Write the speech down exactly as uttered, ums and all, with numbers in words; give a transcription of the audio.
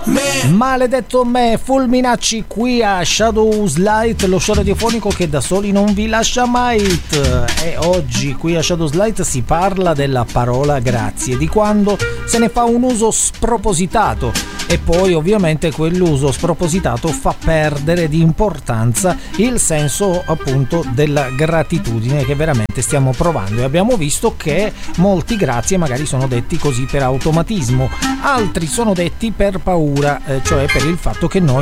me. Maledetto me, fulminacci qui a Shadows Light, lo show radiofonico che da soli non vi lascia mai. E oggi qui a Shadows Light si parla della parola grazie, di quando se ne fa un uso spropositato e poi ovviamente quell'uso spropositato fa perdere di importanza il senso appunto della gratitudine che veramente stiamo provando, e abbiamo visto che molti grazie magari sono detti così per automatismo, altri sono detti per paura, eh, cioè per il fatto che noi